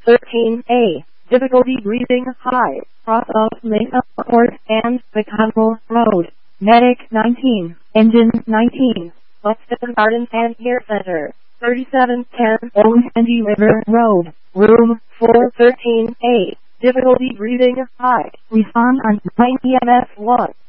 13A. Difficulty breathing high. Cross of Mesa Court and Bacadral Road. Medic 19. Engine 19. Buxton Gardens and Care Center. 3710 Old Sandy River Road. Room 413A. Difficulty breathing high. Respond on 9 EMS 1.